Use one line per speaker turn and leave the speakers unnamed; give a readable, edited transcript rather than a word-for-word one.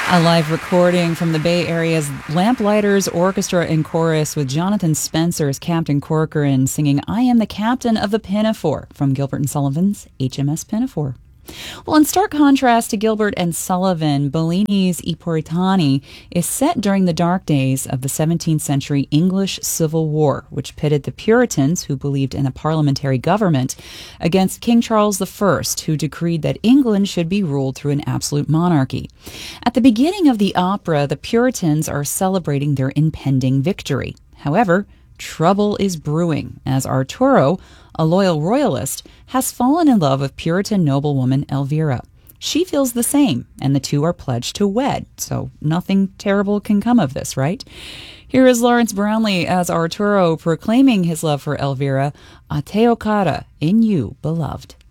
A live recording from the Bay Area's Lamplighters Orchestra and Chorus with Jonathan Spencer as Captain Corcoran singing I Am the Captain of the Pinafore from Gilbert and Sullivan's HMS Pinafore. Well, in stark contrast to Gilbert and Sullivan, Bellini's I Puritani is set during the dark days of the 17th century English Civil War, which pitted the Puritans, who believed in a parliamentary government, against King Charles I, who decreed that England should be ruled through an absolute monarchy. At the beginning of the opera, the Puritans are celebrating their impending victory. However, trouble is brewing, as Arturo, a loyal royalist, has fallen in love with Puritan noblewoman Elvira. She feels the same, and the two are pledged to wed, so nothing terrible can come of this, right? Here is Lawrence Brownlee as Arturo proclaiming his love for Elvira, A te o cara, in you, beloved.